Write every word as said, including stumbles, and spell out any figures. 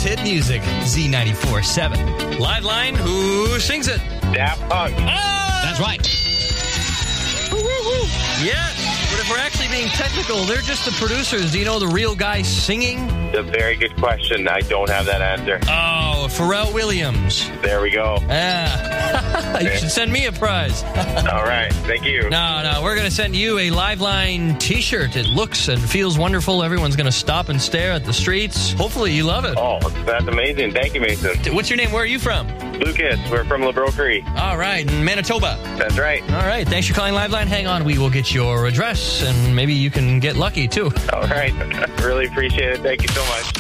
It's hit music. Z ninety-four point seven. Live line, who sings it? Daft Punk. Ah! That's right. Yes, but if we're actually being technical, they're just the producers. Do you know the real guy singing? A very good question. I don't have that answer. Oh, Pharrell Williams. There we go. Ah, you should send me a prize. All right. Thank you. No, no, we're going to send you a Liveline t-shirt. It looks and feels wonderful. Everyone's going to stop and stare at the streets. Hopefully you love it. Oh, that's amazing. Thank you, Mason. What's your name? Where are you from? Lucas. We're from Labroquerie. All right, in Manitoba. That's right. All right, thanks for calling Liveline. Hang on, we will get your address, and maybe you can get lucky, too. All right. Really appreciate it. Thank you so much.